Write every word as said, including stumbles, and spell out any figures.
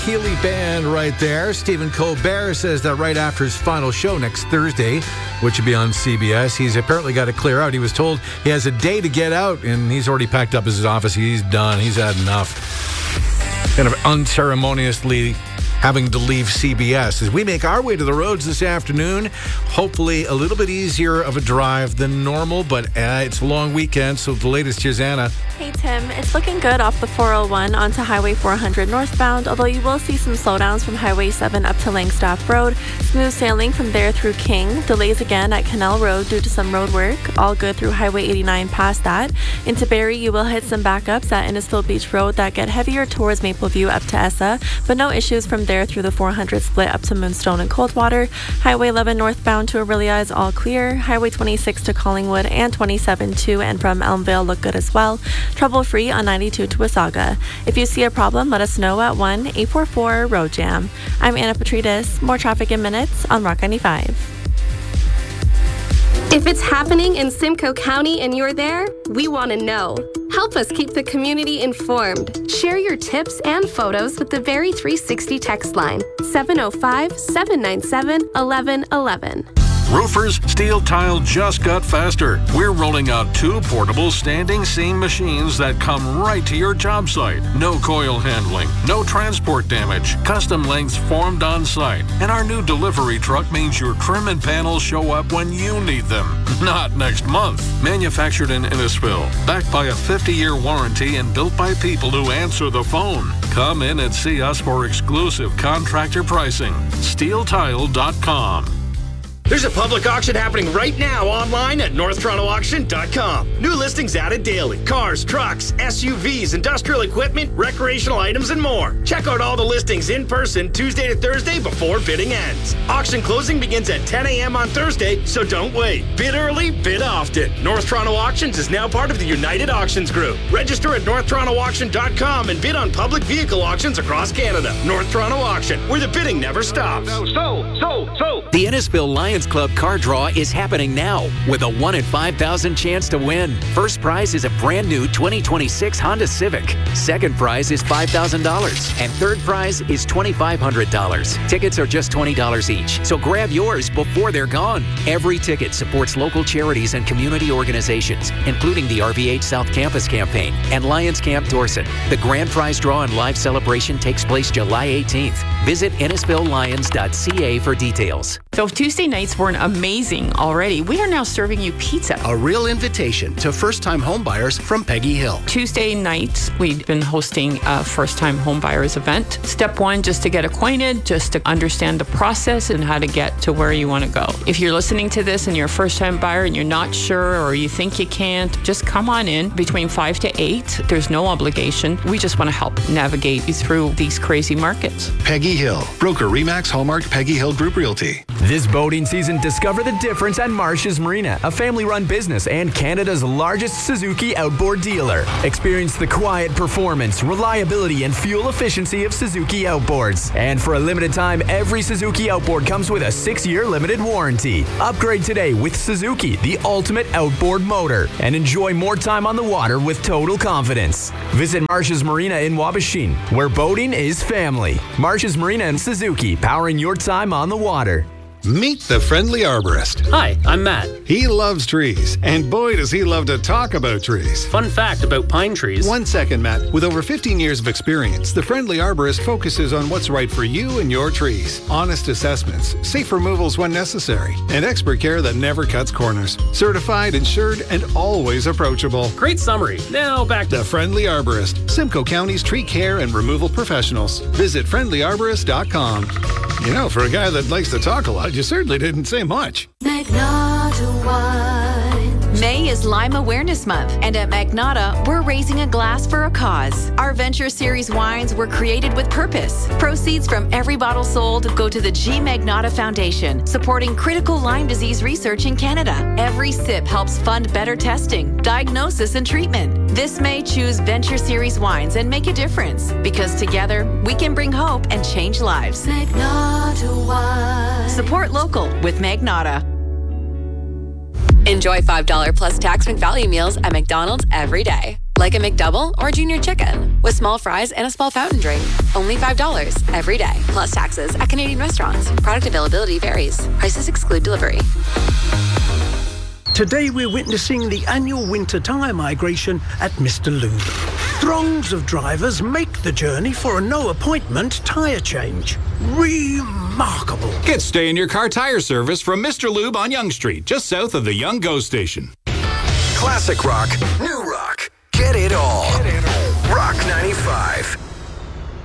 Healy Band right there. Stephen Colbert says that right after his final show next Thursday, which will be on C B S, he's apparently got to clear out. He was told he has a day to get out, and he's already packed up his office. He's done. He's had enough. Kind of unceremoniously having to leave C B S as we make our way to the roads this afternoon. Hopefully a little bit easier of a drive than normal, but uh, it's a long weekend, so the latest is Anna. Hey Tim, it's looking good off the four oh one onto Highway four hundred northbound, although you will see some slowdowns from Highway seven up to Langstaff Road. Smooth sailing from there through King. Delays again at Canal Road due to some road work. All good through Highway eighty-nine past that. Into Barrie, you will hit some backups at Innisfil Beach Road that get heavier towards Mapleview up to Essa, but no issues from there through the four hundred split up to Moonstone and Coldwater. Highway eleven northbound to Aurelia is all clear. Highway twenty-six to Collingwood and twenty-seven to and from Elmvale look good as well. Trouble free on ninety-two to Wasaga. If you see a problem, let us know at one eight four four road jam. I'm Anna Petridis. More traffic in minutes on Rock ninety-five. If it's happening in Simcoe County and you're there, we want to know. Help us keep the community informed. Share your tips and photos with the Very three sixty text line, seven oh five, seven nine seven, one one one one. Roofers, steel tile just got faster. We're rolling out two portable standing seam machines that come right to your job site. No coil handling, no transport damage, custom lengths formed on site. And our new delivery truck means your trim and panels show up when you need them, not next month. Manufactured in Innisfil, backed by a fifty-year warranty and built by people who answer the phone. Come in and see us for exclusive contractor pricing. steel tile dot com. There's a public auction happening right now online at north toronto auction dot com. New listings added daily. Cars, trucks, S U Vs, industrial equipment, recreational items, and more. Check out all the listings in person Tuesday to Thursday before bidding ends. Auction closing begins at ten a.m. on Thursday, so don't wait. Bid early, bid often. North Toronto Auctions is now part of the United Auctions Group. Register at north toronto auction dot com and bid on public vehicle auctions across Canada. North Toronto Auction, where the bidding never stops. So, so, so, so. The Innisfil Lions Club car draw is happening now with a one in five thousand chance to win. First prize is a brand new twenty twenty-six Honda Civic. Second prize is five thousand dollars. And third prize is twenty-five hundred dollars. Tickets are just twenty dollars each, so grab yours before they're gone. Every ticket supports local charities and community organizations, including the R V H South Campus Campaign and Lions Camp Dorset. The grand prize draw and live celebration takes place July eighteenth. Visit innisfil lions dot c a for details. So if Tuesday nights weren't amazing already, we are now serving you pizza. A real invitation to first-time homebuyers from Peggy Hill. Tuesday nights, we've been hosting a first-time homebuyers event. Step one, just to get acquainted, just to understand the process and how to get to where you want to go. If you're listening to this and you're a first-time buyer and you're not sure or you think you can't, just come on in between five to eight. There's no obligation. We just want to help navigate you through these crazy markets. Peggy Hill, broker Remax Hallmark Peggy Hill Group Realty. This boating season, discover the difference at Marsh's Marina, a family-run business and Canada's largest Suzuki outboard dealer. Experience the quiet performance, reliability, and fuel efficiency of Suzuki outboards. And for a limited time, every Suzuki outboard comes with a six-year limited warranty. Upgrade today with Suzuki, the ultimate outboard motor, and enjoy more time on the water with total confidence. Visit Marsh's Marina in Wabashin, where boating is family. Marsh's Marina and Suzuki, powering your time on the water. Meet the Friendly Arborist. Hi, I'm Matt. He loves trees, and boy does he love to talk about trees. Fun fact about pine trees. One second, Matt. With over fifteen years of experience, the Friendly Arborist focuses on what's right for you and your trees. Honest assessments, safe removals when necessary, and expert care that never cuts corners. Certified, insured, and always approachable. Great summary. Now back to the Friendly Arborist, Simcoe County's tree care and removal professionals. Visit friendly arborist dot com. You know, for a guy that likes to talk a lot, you certainly didn't say much. Magnata Wine. May is Lime Awareness Month, and at Magnata, we're raising a glass for a cause. Our Venture Series wines were created with purpose. Proceeds from every bottle sold go to the G. Magnata Foundation, supporting critical Lyme disease research in Canada. Every sip helps fund better testing, diagnosis, and treatment. This May, choose Venture Series wines and make a difference, because together, we can bring hope and change lives. Magnata Wine. Support local with Magnata. Enjoy five dollars plus tax McValue meals at McDonald's every day. Like a McDouble or Junior Chicken with small fries and a small fountain drink. Only five dollars every day, plus taxes at Canadian restaurants. Product availability varies. Prices exclude delivery. Today we're witnessing the annual winter tyre migration at Mister Lube. Throngs of drivers make the journey for a no-appointment tyre change. Remarkable. Get stay-in-your-car tire service from Mister Lube on Yonge Street, just south of the Yonge Go Station. Classic rock, new rock, get it all. Rock ninety-five.